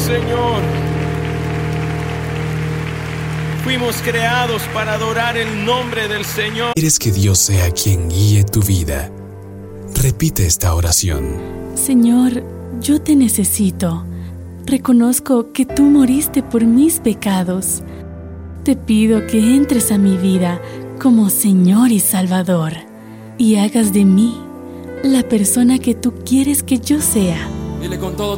Señor. Fuimos creados para adorar el nombre del Señor. ¿Quieres que Dios sea quien guíe tu vida? Repite esta oración. Señor, yo te necesito. Reconozco que tú moriste por mis pecados. Te pido que entres a mi vida como Señor y Salvador y hagas de mí la persona que tú quieres que yo sea. Dile con todo